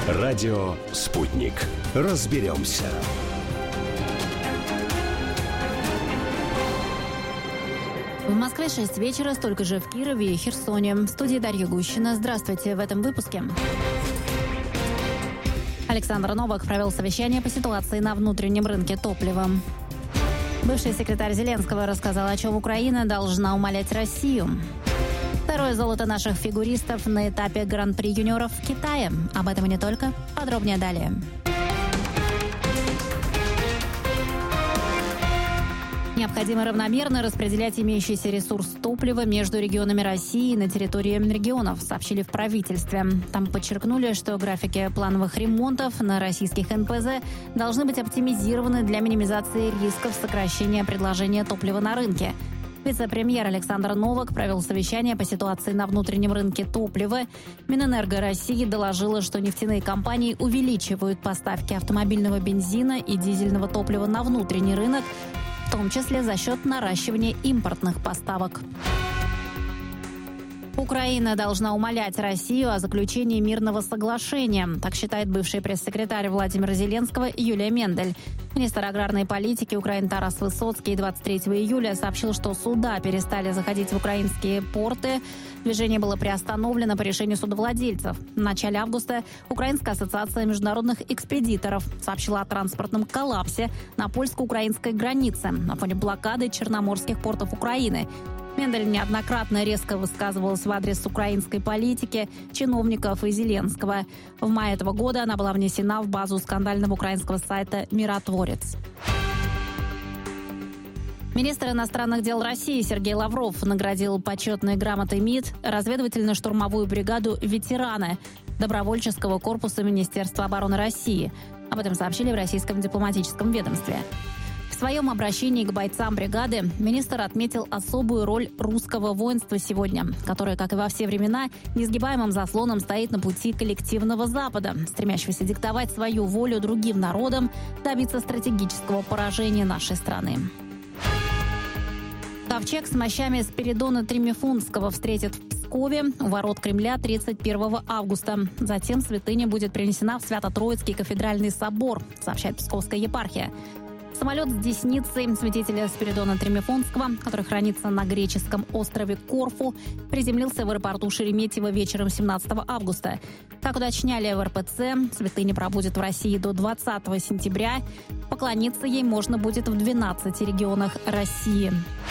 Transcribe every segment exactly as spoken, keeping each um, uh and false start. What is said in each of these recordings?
Радио «Спутник». Разберемся. В Москве шесть вечера, столько же в Кирове и Херсоне. В студии Дарья Гущина. Здравствуйте в этом выпуске. Александр Новак провел совещание по ситуации на внутреннем рынке топлива. Бывший секретарь Зеленского рассказал, о чем Украина должна умолять Россию. Второе золото наших фигуристов на этапе Гран-при юниоров в Китае. Об этом и не только. Подробнее далее. Необходимо равномерно распределять имеющийся ресурс топлива между регионами России на территории регионов, сообщили в правительстве. Там подчеркнули, что графики плановых ремонтов на российских эн пэ зэ должны быть оптимизированы для минимизации рисков сокращения предложения топлива на рынке. Вице-премьер Александр Новак провел совещание по ситуации на внутреннем рынке топлива. Минэнерго России доложила, что нефтяные компании увеличивают поставки автомобильного бензина и дизельного топлива на внутренний рынок, в том числе за счет наращивания импортных поставок. Украина должна умолять Россию о заключении мирного соглашения, так считает бывший пресс-секретарь Владимира Зеленского Юлия Мендель. Министр аграрной политики Украины Тарас Высоцкий двадцать третьего июля сообщил, что суда перестали заходить в украинские порты. Движение было приостановлено по решению судовладельцев. В начале августа Украинская ассоциация международных экспедиторов сообщила о транспортном коллапсе на польско-украинской границе на фоне блокады черноморских портов Украины. Мендель неоднократно резко высказывалась в адрес украинской политики, чиновников и Зеленского. В мае этого года она была внесена в базу скандального украинского сайта «Миротворец». Министр иностранных дел России Сергей Лавров наградил почетной грамотой МИД разведывательно-штурмовую бригаду «Ветераны» добровольческого корпуса Министерства обороны России. Об этом сообщили в российском дипломатическом ведомстве. В своем обращении к бойцам бригады министр отметил особую роль русского воинства сегодня, которое, как и во все времена, несгибаемым заслоном стоит на пути коллективного Запада, стремящегося диктовать свою волю другим народам, добиться стратегического поражения нашей страны. Ковчег с мощами Спиридона Тримифунтского встретит в Пскове у ворот Кремля тридцать первого августа. Затем святыня будет перенесена в Свято-Троицкий кафедральный собор, сообщает Псковская епархия. Самолет с десницей святителя Спиридона Тримифунтского, который хранится на греческом острове Корфу, приземлился в аэропорту Шереметьево вечером семнадцатого августа. Как уточняли в эр пэ цэ, святыня пробудет в России до двадцатого сентября. Поклониться ей можно будет в двенадцати регионах России.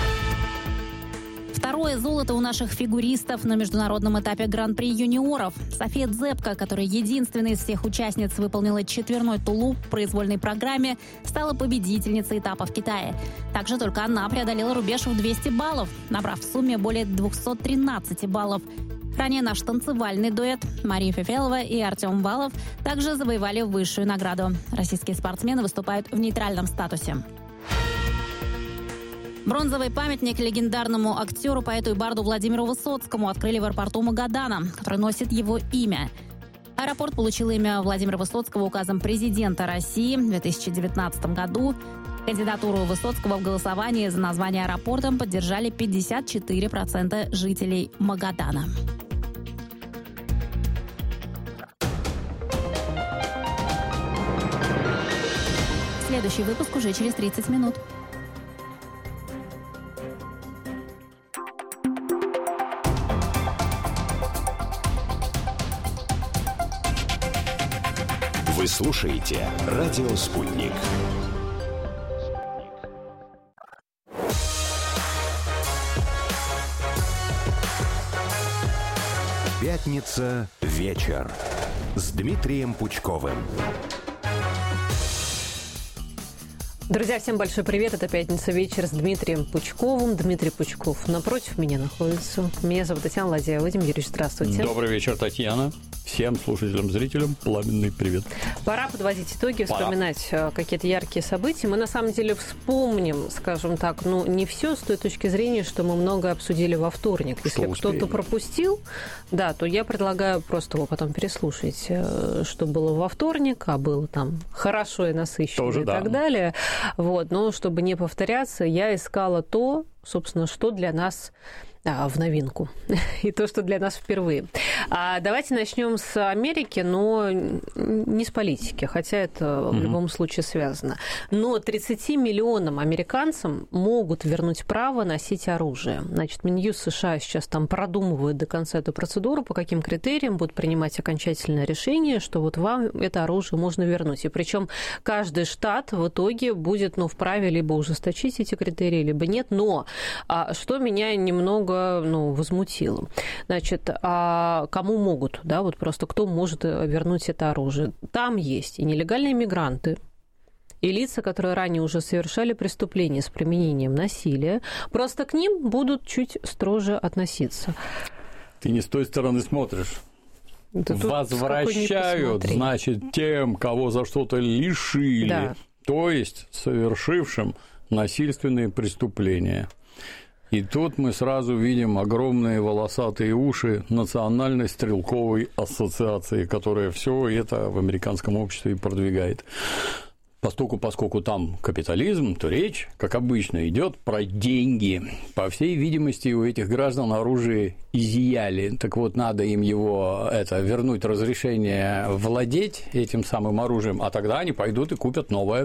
Второе золото у наших фигуристов на международном этапе Гран-при юниоров. София Дзепко, которая единственной из всех участниц выполнила четверной тулуп в произвольной программе, стала победительницей этапа в Китае. Также только она преодолела рубеж в двести баллов, набрав в сумме более двести тринадцать баллов. Ранее наш танцевальный дуэт Мария Фефелова и Артем Валов также завоевали высшую награду. Российские спортсмены выступают в нейтральном статусе. Бронзовый памятник легендарному актеру, поэту и барду Владимиру Высоцкому открыли в аэропорту Магадана, который носит его имя. Аэропорт получил имя Владимира Высоцкого указом президента России в две тысячи девятнадцатом году. Кандидатуру Высоцкого в голосовании за название аэропорта поддержали пятьдесят четыре процента жителей Магадана. Следующий выпуск уже через тридцать минут. Вы слушаете «Радио Спутник». Пятница. Вечер с Дмитрием Пучковым. Друзья, всем большой привет. Это «Пятница. Вечер» с Дмитрием Пучковым. Дмитрий Пучков напротив меня находится. Меня зовут Татьяна Ладьева. Вадим Юрьевич, здравствуйте. Добрый вечер, Татьяна. Всем слушателям, зрителям пламенный привет. Пора подводить итоги, Пора. вспоминать какие-то яркие события. Мы на самом деле вспомним, скажем так, ну не все с той точки зрения, что мы много обсудили во вторник. Если кто-то пропустил, да, то я предлагаю просто его потом переслушать, что было во вторник, а было там хорошо и насыщенно Тоже, и да. так далее. Вот, но чтобы не повторяться, я искала то, собственно, что для нас в новинку. И то, что для нас впервые. А давайте начнем с Америки, но не с политики, хотя это mm-hmm. в любом случае связано. Но тридцати миллионам американцам могут вернуть право носить оружие. Значит, Минюст США сейчас там продумывает до конца эту процедуру, по каким критериям будут принимать окончательное решение, что вот вам это оружие можно вернуть. И причем каждый штат в итоге будет, ну, вправе либо ужесточить эти критерии, либо нет. Но а, что меня немного ну, возмутило. Значит, а кому могут, да, вот просто кто может вернуть это оружие? Там есть и нелегальные мигранты, и лица, которые ранее уже совершали преступления с применением насилия, просто к ним будут чуть строже относиться. Ты не с той стороны смотришь. Да возвращают, значит, тем, кого за что-то лишили, да. То есть совершившим насильственные преступления. И тут мы сразу видим огромные волосатые уши Национальной стрелковой ассоциации, которая все это в американском обществе продвигает. Поскольку, поскольку там капитализм, то речь, как обычно, идет про деньги. По всей видимости, у этих граждан оружие изъяли. Так вот, надо им его это, вернуть разрешение владеть этим самым оружием, а тогда они пойдут и купят новое.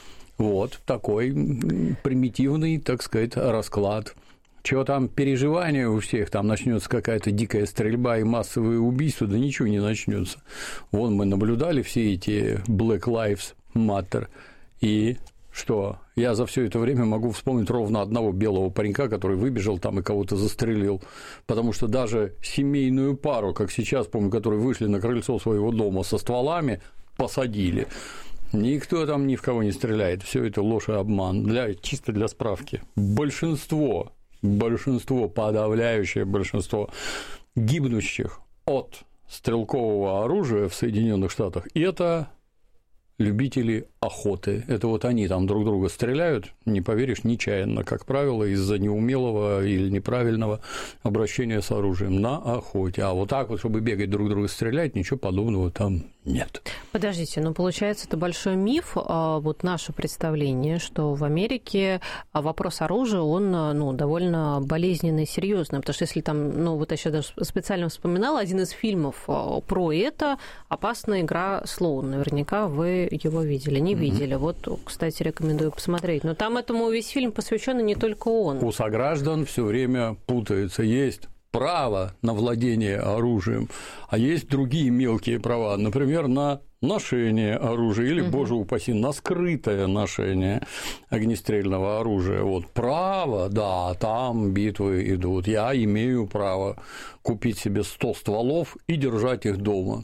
Вот такой примитивный, так сказать, расклад. Чего там переживания у всех, там начнется какая-то дикая стрельба и массовые убийства, да ничего не начнется. Вон мы наблюдали все эти Black Lives Matter, и что? Я за все это время могу вспомнить ровно одного белого паренька, который выбежал там и кого-то застрелил, потому что даже семейную пару, как сейчас, помню, которые вышли на крыльцо своего дома со стволами, посадили. Никто там ни в кого не стреляет, все это ложь и обман. Для, чисто для справки. Большинство, большинство, подавляющее большинство гибнущих от стрелкового оружия в Соединенных Штатах – это любители охоты. Это вот они там друг друга стреляют, не поверишь, нечаянно, как правило, из-за неумелого или неправильного обращения с оружием на охоте. А вот так вот, чтобы бегать друг друга стрелять, ничего подобного там нет. Подождите, ну, получается, это большой миф, вот наше представление, что в Америке вопрос оружия, он, ну, довольно болезненный и серьезный, потому что если там, ну, вот я сейчас даже специально вспоминала, один из фильмов про это «Опасная игра слоун», наверняка вы его видели, не видели. Mm-hmm. Вот, кстати, рекомендую посмотреть. Но там этому весь фильм посвящен, и не только он. У сограждан все время путается. Есть право на владение оружием, а есть другие мелкие права, например, на ношение оружия или, mm-hmm. боже упаси, на скрытое ношение огнестрельного оружия. Вот право, да, там битвы идут. Я имею право купить себе сто стволов и держать их дома.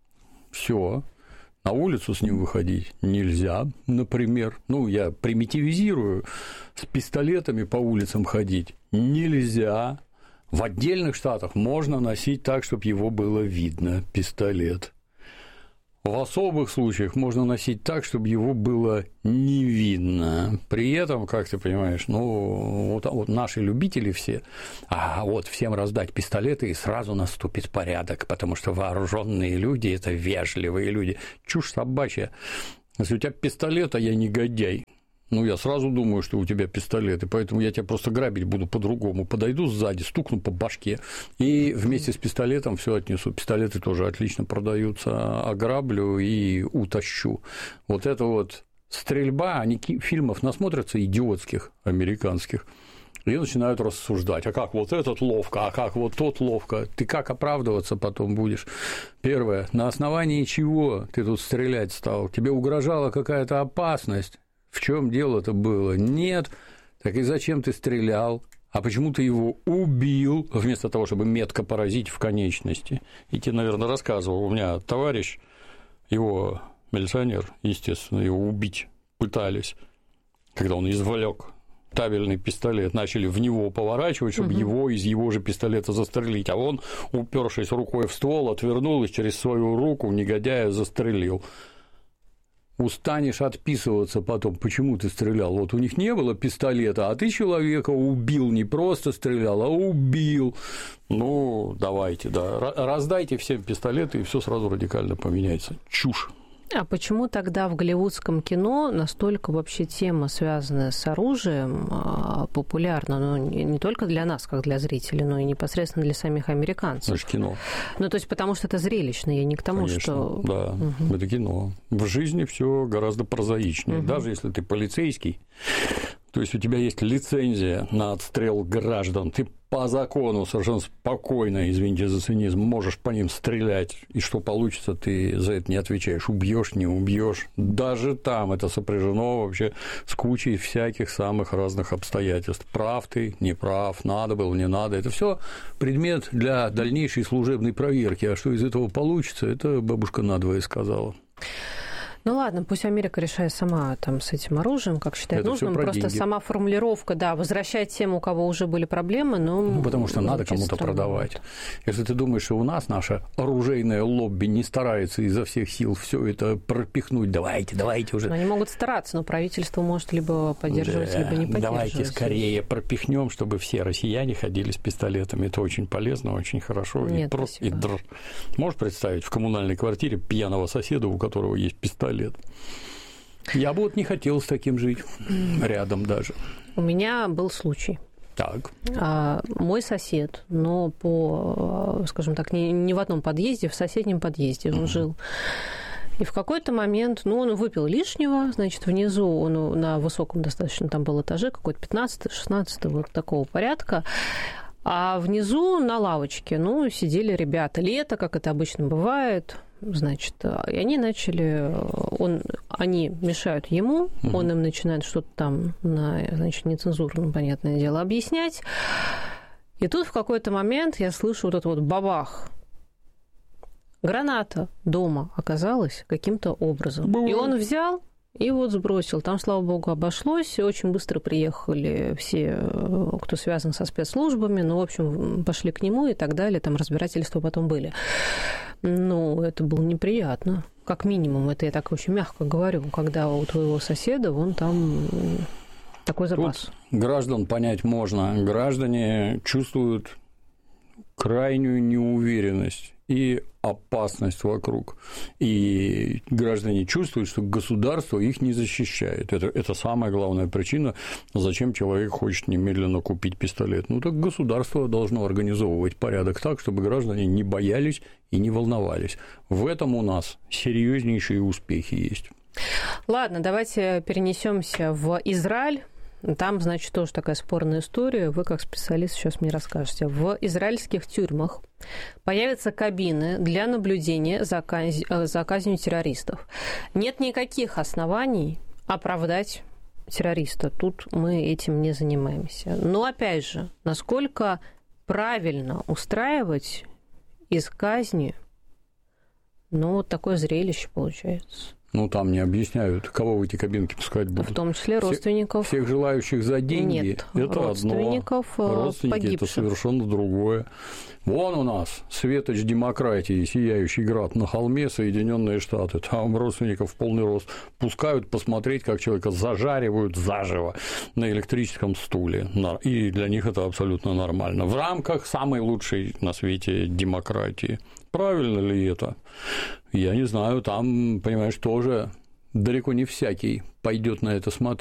Все. На улицу с ним выходить нельзя, например. Ну, я примитивизирую. С пистолетами по улицам ходить нельзя. В отдельных штатах можно носить так, чтобы его было видно, пистолет. В особых случаях можно носить так, чтобы его было не видно. При этом, как ты понимаешь, ну, вот, вот наши любители все, а вот всем раздать пистолеты, и сразу наступит порядок, потому что вооруженные люди – это вежливые люди. Чушь собачья. Если у тебя пистолет, а я негодяй, ну, я сразу думаю, что у тебя пистолет, и поэтому я тебя просто грабить буду по-другому. Подойду сзади, стукну по башке, и вместе с пистолетом все отнесу. Пистолеты тоже отлично продаются, ограблю и утащу. Вот это вот стрельба, они фильмов насмотрятся идиотских американских, и начинают рассуждать, а как вот этот ловко, а как вот тот ловко, ты как оправдываться потом будешь? Первое, на основании чего ты тут стрелять стал? Тебе угрожала какая-то опасность? В чем дело-то было? Нет. Так и зачем ты стрелял? А почему ты его убил, вместо того, чтобы метко поразить в конечности? И тебе, наверное, рассказывал, у меня товарищ, его милиционер, естественно, его убить пытались, когда он извлек табельный пистолет, начали в него поворачивать, чтобы угу. его из его же пистолета застрелить, а он, упершись рукой в ствол, отвернул и через свою руку негодяя застрелил. Устанешь отписываться потом, почему ты стрелял. Вот у них не было пистолета, а ты человека убил, не просто стрелял, а убил. Ну, давайте, да, раздайте всем пистолеты, и все сразу радикально поменяется. Чушь. А почему тогда в голливудском кино настолько вообще тема, связанная с оружием, популярна? Ну, не только для нас, как для зрителей, но и непосредственно для самих американцев. Это же кино. Ну, то есть, потому что это зрелищно, я не к тому, Конечно, что... да, угу. Это кино. В жизни все гораздо прозаичнее. Угу. Даже если ты полицейский, то есть у тебя есть лицензия на отстрел граждан, ты по закону совершенно спокойно, извините за цинизм, можешь по ним стрелять, и что получится, ты за это не отвечаешь, убьешь, не убьешь. Даже там это сопряжено вообще с кучей всяких самых разных обстоятельств. Прав ты, не прав, надо было, не надо. Это все предмет для дальнейшей служебной проверки. А что из этого получится, это бабушка надвое сказала. Ну ладно, пусть Америка решает сама там с этим оружием, как считает это нужным. Просто деньги. Сама формулировка, да, возвращать тем, у кого уже были проблемы, но... Ну, потому что надо кому-то продавать. Если ты думаешь, что у нас наше оружейное лобби не старается изо всех сил все это пропихнуть, давайте, давайте уже. Но они могут стараться, но правительство может либо поддерживать, да, либо не поддерживать. Давайте скорее пропихнем, чтобы все россияне ходили с пистолетами. Это очень полезно, очень хорошо. Нет, и, спасибо. и др. Можешь представить в коммунальной квартире пьяного соседа, у которого есть пистолет? Я бы вот не хотел с таким жить, рядом даже. У меня был случай. Так. А, мой сосед, но по, скажем так, не, не в одном подъезде, в соседнем подъезде он uh-huh. жил. И в какой-то момент, ну, он выпил лишнего, значит, внизу он на высоком достаточно, там был этаже, какой-то пятнадцатый, шестнадцатый, вот такого порядка. А внизу на лавочке, ну, сидели ребята. Лето, как это обычно бывает, значит, и они начали, он, они мешают ему, угу. он им начинает что-то там, на, значит, нецензурно, понятное дело, объяснять. И тут в какой-то момент я слышу вот этот вот бабах. Граната дома оказалась каким-то образом. Бу- и он взял и вот сбросил. Там, слава богу, обошлось. Очень быстро приехали все, кто связан со спецслужбами. Ну, в общем, пошли к нему и так далее. Там разбирательства потом были. Ну, это было неприятно. Как минимум, это я так очень мягко говорю, когда у твоего соседа вон там такой запас. Тут граждан понять можно. Граждане чувствуют крайнюю неуверенность и опасность вокруг. И граждане чувствуют, что государство их не защищает. Это, это самая главная причина, зачем человек хочет немедленно купить пистолет. Ну, так государство должно организовывать порядок так, чтобы граждане не боялись и не волновались. В этом у нас серьезнейшие успехи есть. Ладно, давайте перенесемся в Израиль. Там, значит, тоже такая спорная история. Вы, как специалист, сейчас мне расскажете. В израильских тюрьмах появятся кабины для наблюдения за, каз... за казнью террористов. Нет никаких оснований оправдать террориста. Тут мы этим не занимаемся. Но, опять же, насколько правильно устраивать из казни, ну, вот такое зрелище получается. Ну, там не объясняют, кого в эти кабинки пускать будут. В том числе родственников. Всех, всех желающих за деньги. Нет, это родственников одно. Родственники погибших. Это совершенно другое. Вон у нас светоч демократии, сияющий град на холме, Соединенные Штаты. Там родственников в полный рост пускают посмотреть, как человека зажаривают заживо на электрическом стуле. И для них это абсолютно нормально. В рамках самой лучшей на свете демократии. Правильно ли это? Я не знаю, там, понимаешь, тоже далеко не всякий пойдет на это смотреть.